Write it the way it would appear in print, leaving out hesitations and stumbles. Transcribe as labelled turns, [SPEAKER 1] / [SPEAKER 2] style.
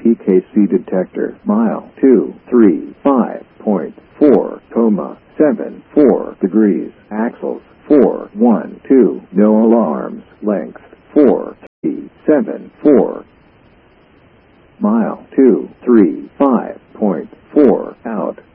[SPEAKER 1] EKC detector. Mile 235.4, 74 degrees. Axles 412. No alarms. Length 4374. Mile 235.4 out.